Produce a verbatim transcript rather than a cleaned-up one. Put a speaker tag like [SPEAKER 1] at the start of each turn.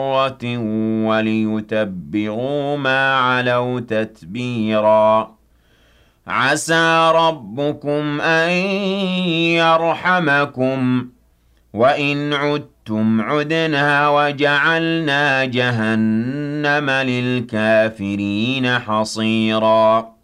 [SPEAKER 1] وَلِيُتَبِّرُوا مَا عَلَوْا تَتْبِيرًا عَسَىٰ رَبُّكُمْ أَن يَرْحَمَكُمْ ۚ وَإِنْ عُدتُّمْ عُدْنَا وَجَعَلْنَا جَهَنَّمَ لِلْكَافِرِينَ حَصِيرًا